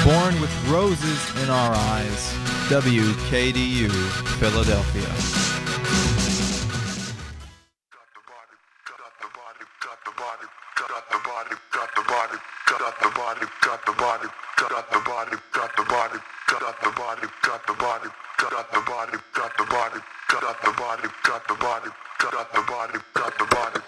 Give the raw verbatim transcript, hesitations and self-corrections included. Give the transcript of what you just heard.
Born with roses in our eyes. W K D U, Philadelphia. Got the body, got the body, got the body, got the body.